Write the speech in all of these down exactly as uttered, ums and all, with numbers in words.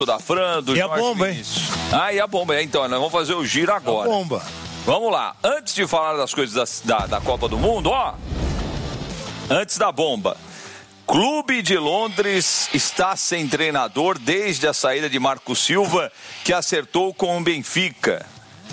da Fran, do e Jorge a bomba, Vinícius. Hein? Ah, e a bomba. Então, nós vamos fazer o giro agora. A bomba. Vamos lá. Antes de falar das coisas da, da, da Copa do Mundo, ó. Antes da bomba. Clube de Londres está sem treinador desde a saída de Marco Silva, que acertou com o Benfica.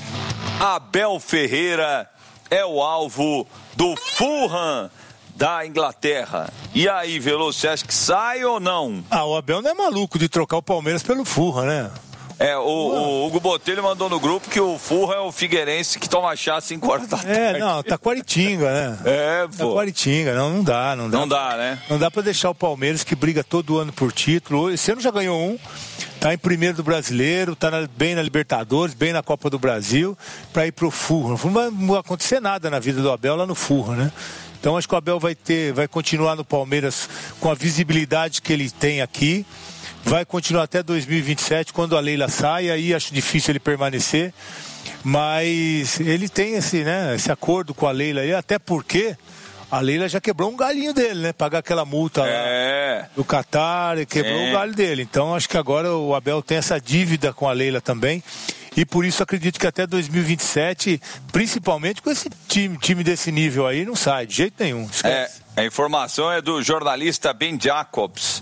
Abel Ferreira é o alvo do Fulham da Inglaterra. E aí, Veloso, você acha que sai ou não? Ah, o Abel não é maluco de trocar o Palmeiras pelo Fulham, né? É, o, o Hugo Botelho mandou no grupo que o Fulham é o Figueirense que toma chá às cinco horas da tarde. É, não, tá Quaritinga, né? É, pô. Tá Quaritinga, não, não dá, não dá. Não dá, né? Não dá pra deixar o Palmeiras, que briga todo ano por título. Esse ano já ganhou um, tá em primeiro do Brasileiro, tá na, bem na Libertadores, bem na Copa do Brasil, pra ir pro Fulham. Não vai acontecer nada na vida do Abel lá no Fulham, né? Então acho que o Abel vai ter, vai continuar no Palmeiras com a visibilidade que ele tem aqui, vai continuar até dois mil e vinte e sete, quando a Leila sai, aí acho difícil ele permanecer, mas ele tem esse, né, esse acordo com a Leila aí, até porque a Leila já quebrou um galinho dele, né, pagar aquela multa é. lá do Qatar, quebrou é. o galho dele, então acho que agora o Abel tem essa dívida com a Leila também. E por isso acredito que até dois mil e vinte e sete, principalmente com esse time, time desse nível aí, não sai de jeito nenhum. É, a informação é do jornalista Ben Jacobs,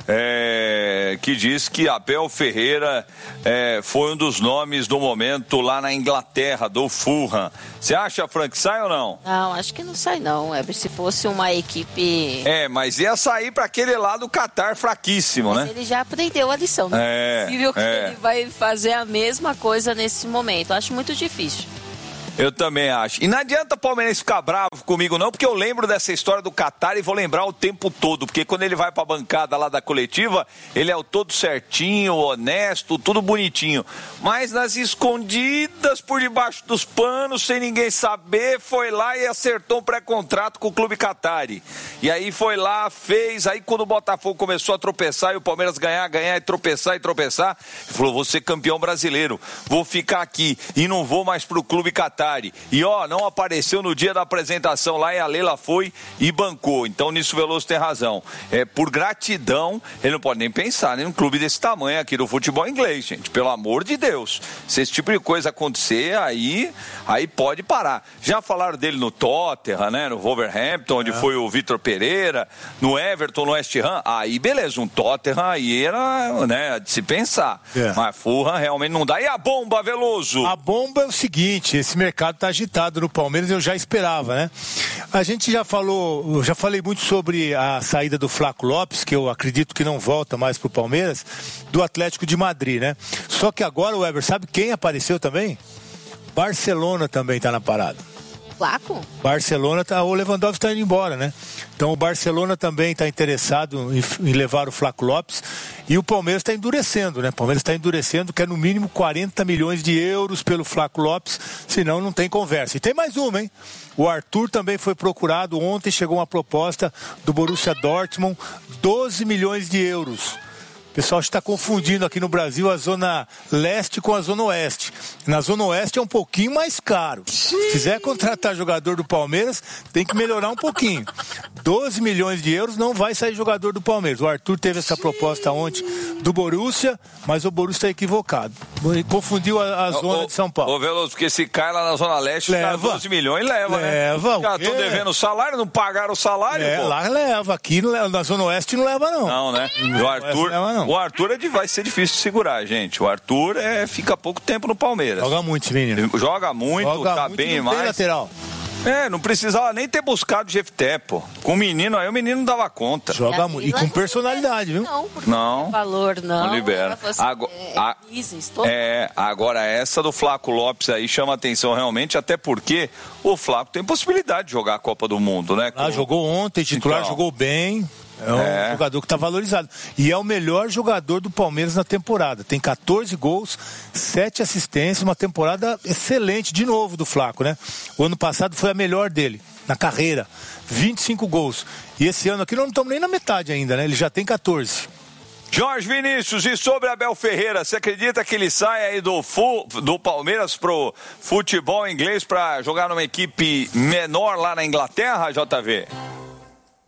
é, que diz que Abel Ferreira é, foi um dos nomes do momento lá na Inglaterra, do Fulham. Você acha, Frank, que sai ou não? Não, acho que não sai não. É, se fosse uma equipe... É, mas ia sair para aquele lado do Qatar fraquíssimo, mas né? Ele já aprendeu a lição. Não é, é possível que é. ele vai fazer a mesma coisa nesse momento. Acho muito difícil. Eu também acho. E não adianta o palmeirense ficar bravo comigo não, porque eu lembro dessa história do Qatar e vou lembrar o tempo todo, porque quando ele vai pra bancada lá da coletiva, ele é o todo certinho, honesto, tudo bonitinho. Mas nas escondidas, por debaixo dos panos, sem ninguém saber, foi lá e acertou um pré-contrato com o clube Qatari. E aí foi lá, fez, aí quando o Botafogo começou a tropeçar e o Palmeiras ganhar, ganhar e tropeçar e tropeçar, ele falou, vou ser campeão brasileiro, vou ficar aqui e não vou mais pro clube Qatari. E ó, não apareceu no dia da apresentação lá e a Leila foi e bancou. Então nisso o Veloso tem razão. É, por gratidão, ele não pode nem pensar né, num clube desse tamanho aqui do futebol inglês, gente. Pelo amor de Deus. Se esse tipo de coisa acontecer, aí, aí pode parar. Já falaram dele no Tottenham, né? No Wolverhampton, onde é. foi o Vitor Pereira, no Everton, no West Ham. Aí beleza, um Tottenham aí era né, de se pensar. É. Mas Fulham realmente não dá. E a bomba, Veloso? A bomba é o seguinte, esse mercado O mercado está agitado no Palmeiras, eu já esperava, né? A gente já falou, eu já falei muito sobre a saída do Flaco Lopes, que eu acredito que não volta mais pro Palmeiras, do Atlético de Madrid, né? Só que agora o Weber, sabe quem apareceu também? Barcelona também está na parada. Flaco? Barcelona, tá, o Lewandowski está indo embora, né? Então o Barcelona também está interessado em, em levar o Flaco Lopes e o Palmeiras está endurecendo, né? O Palmeiras está endurecendo, quer no mínimo quarenta milhões de euros pelo Flaco Lopes, senão não tem conversa. E tem mais uma, hein? O Arthur também foi procurado, ontem chegou uma proposta do Borussia Dortmund, doze milhões de euros. O pessoal está confundindo aqui no Brasil a zona leste com a zona oeste. Na zona oeste é um pouquinho mais caro. Se quiser contratar jogador do Palmeiras, tem que melhorar um pouquinho. doze milhões de euros não vai sair jogador do Palmeiras. O Arthur teve essa proposta ontem do Borussia, mas o Borussia está equivocado. Confundiu a, a zona ô, de São Paulo. Ô, Veloso, porque se cai lá na zona leste, leva doze milhões, leva, leva, né? Já estão devendo o salário, não pagaram o salário, é, pô. Lá leva, aqui na zona oeste não leva, não. Não, né? E o Arthur... O Arthur é de, vai ser difícil de segurar, gente. O Arthur é, fica pouco tempo no Palmeiras. Joga muito, menino. Joga muito, Joga tá muito, bem não mais. tem lateral. É, não precisava nem ter buscado o Jefté, pô. Com o menino aí, o menino não dava conta. Joga muito. E com personalidade, viu? Não, porque não. valor não. Não libera. Assim, agora, é, a, é, agora essa do Flaco Lopes aí chama atenção realmente, até porque o Flaco tem possibilidade de jogar a Copa do Mundo, né? Ah, jogou ontem, titular, então, jogou bem. É um é. jogador que está valorizado. E é o melhor jogador do Palmeiras na temporada. Tem catorze gols, sete assistências, uma temporada excelente de novo do Flaco, né? O ano passado foi a melhor dele na carreira. vinte e cinco gols. E esse ano aqui nós não estamos nem na metade ainda, né? Ele já tem catorze. Jorge Vinícius, e sobre Abel Ferreira, você acredita que ele sai aí do, fu, do Palmeiras pro futebol inglês para jogar numa equipe menor lá na Inglaterra, J V?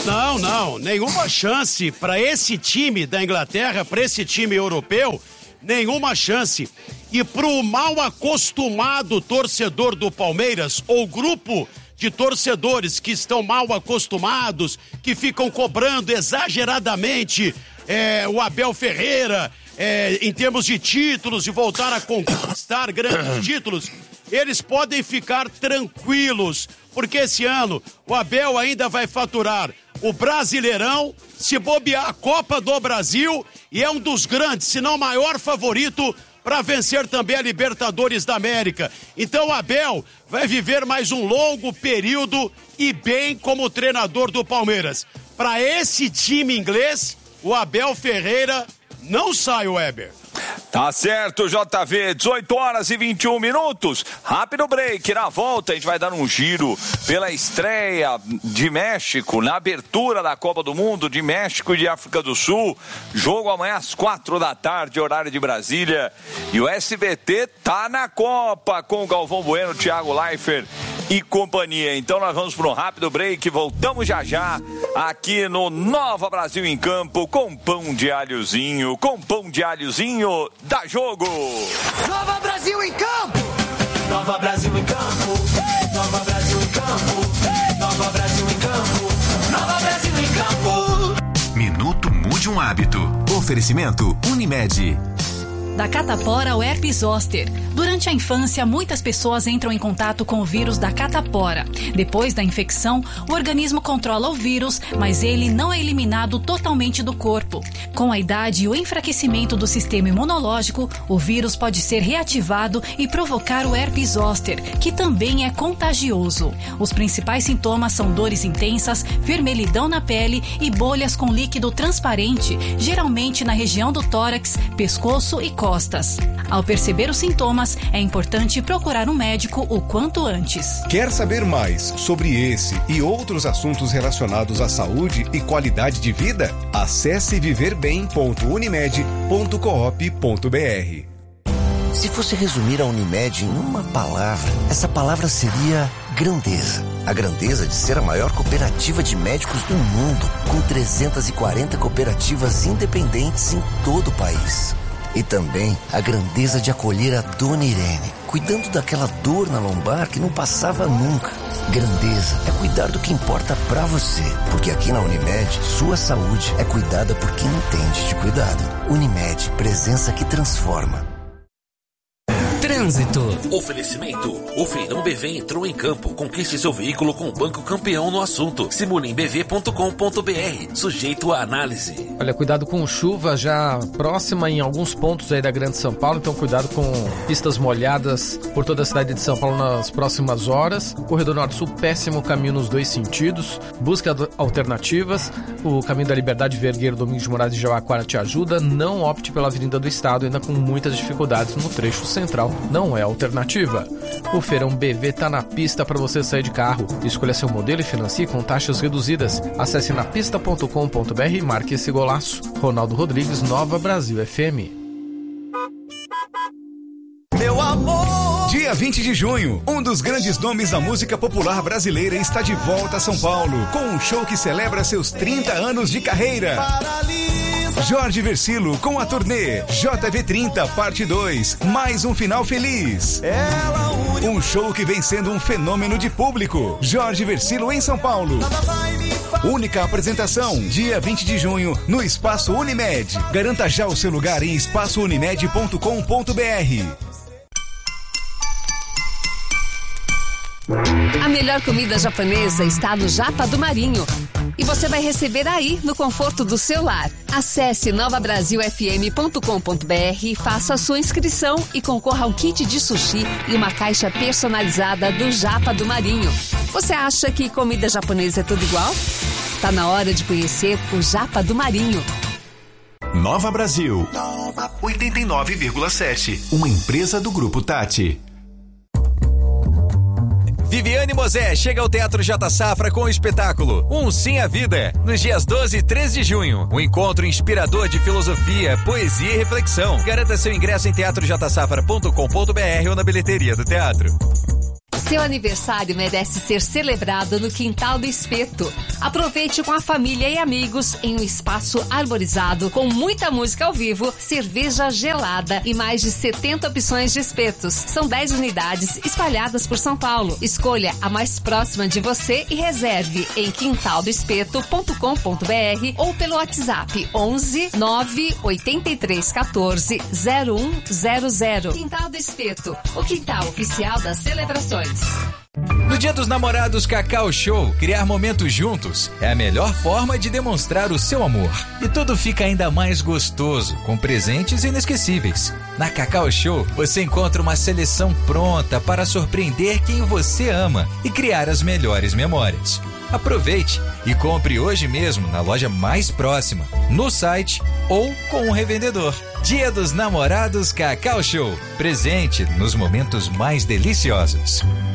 Não, não, nenhuma chance para esse time da Inglaterra, para esse time europeu, nenhuma chance. E pro mal acostumado torcedor do Palmeiras, ou grupo de torcedores que estão mal acostumados, que ficam cobrando exageradamente é, o Abel Ferreira, é, em termos de títulos, de voltar a conquistar grandes títulos, eles podem ficar tranquilos, porque esse ano o Abel ainda vai faturar o Brasileirão, se bobear a Copa do Brasil, e é um dos grandes, se não o maior favorito para vencer também a Libertadores da América. Então o Abel vai viver mais um longo período e bem como treinador do Palmeiras. Para esse time inglês, o Abel Ferreira não sai, Weber. Tá certo, J V, dezoito horas e vinte e um minutos, rápido break, na volta a gente vai dar um giro pela estreia de México, na abertura da Copa do Mundo de México e de África do Sul, jogo amanhã às quatro da tarde, horário de Brasília, e o S B T tá na Copa com o Galvão Bueno, Thiago Leifert e companhia. Então nós vamos para um rápido break, voltamos já já aqui no Nova Brasil em Campo com pão de alhozinho, com pão de alhozinho da Jogo. Nova Brasil em Campo. Nova Brasil em Campo. Nova Brasil em Campo. Nova Brasil em Campo. Nova Brasil em Campo. Minuto Mude um Hábito. Oferecimento Unimed. Da catapora ao herpes zoster. Durante a infância, muitas pessoas entram em contato com o vírus da catapora. Depois da infecção, o organismo controla o vírus, mas ele não é eliminado totalmente do corpo. Com a idade e o enfraquecimento do sistema imunológico, o vírus pode ser reativado e provocar o herpes zoster, que também é contagioso. Os principais sintomas são dores intensas, vermelhidão na pele e bolhas com líquido transparente, geralmente na região do tórax, pescoço e costas. Ao perceber os sintomas, é importante procurar um médico o quanto antes. Quer saber mais sobre esse e outros assuntos relacionados à saúde e qualidade de vida? Acesse viver bem ponto unimed ponto coop ponto br. Se fosse resumir a Unimed em uma palavra, essa palavra seria grandeza. A grandeza de ser a maior cooperativa de médicos do mundo, com trezentas e quarenta cooperativas independentes em todo o país. E também a grandeza de acolher a Dona Irene, cuidando daquela dor na lombar que não passava nunca. Grandeza é cuidar do que importa pra você, porque aqui na Unimed, sua saúde é cuidada por quem entende de cuidado. Unimed, presença que transforma. Trânsito. Oferecimento. O Feirão B V entrou em campo. Conquiste seu veículo com o Banco Campeão no assunto. Simule em b v ponto com ponto b r. Sujeito à análise. Olha, cuidado com chuva já próxima em alguns pontos aí da Grande São Paulo. Então cuidado com pistas molhadas por toda a cidade de São Paulo nas próximas horas. Corredor Norte-Sul, péssimo caminho nos dois sentidos. Busque alternativas. O Caminho da Liberdade, Vergueiro, Domingos de Moraes e Jabaquara te ajuda. Não opte pela Avenida do Estado, ainda com muitas dificuldades no trecho central. Não é alternativa. O Feirão B V tá na pista para você sair de carro. Escolha seu modelo e financie com taxas reduzidas. Acesse na pista ponto com ponto b r e marque esse golaço. Ronaldo Rodrigues, Nova Brasil F M. Meu amor! Dia vinte de junho, um dos grandes nomes da música popular brasileira está de volta a São Paulo, com um show que celebra seus trinta anos de carreira. Paralisa. Jorge Versilo com a turnê J V trinta parte dois, mais um final feliz. Ela une... Um show que vem sendo um fenômeno de público. Jorge Versilo em São Paulo. Única apresentação, dia vinte de junho, no Espaço Unimed. Garanta já o seu lugar em espaço unimed ponto com ponto b r. A melhor comida japonesa está no Japa do Marinho. E você vai receber aí, no conforto do seu lar. Acesse nova brasil f m ponto com ponto b r, faça a sua inscrição e concorra a um kit de sushi e uma caixa personalizada do Japa do Marinho. Você acha que comida japonesa é tudo igual? Tá na hora de conhecer o Japa do Marinho. Nova Brasil, oitenta e nove vírgula sete, uma empresa do Grupo Tati. Viviane Mosé chega ao Teatro J Safra com o espetáculo Um Sim à Vida, nos dias doze e treze de junho. Um encontro inspirador de filosofia, poesia e reflexão. Garanta seu ingresso em teatro j safra ponto com ponto b r ou na bilheteria do teatro. Seu aniversário merece ser celebrado no Quintal do Espeto. Aproveite com a família e amigos em um espaço arborizado com muita música ao vivo, cerveja gelada e mais de setenta opções de espetos. São dez unidades espalhadas por São Paulo. Escolha a mais próxima de você e reserve em quintal do espeto ponto com ponto br ou pelo WhatsApp onze nove oito três um quatro zero um zero zero. Quintal do Espeto, o quintal oficial das celebrações. No Dia dos Namorados Cacau Show, criar momentos juntos é a melhor forma de demonstrar o seu amor. E tudo fica ainda mais gostoso, com presentes inesquecíveis. Na Cacau Show, você encontra uma seleção pronta para surpreender quem você ama e criar as melhores memórias. Aproveite e compre hoje mesmo na loja mais próxima, no site ou com um revendedor. Dia dos Namorados Cacau Show. Presente nos momentos mais deliciosos.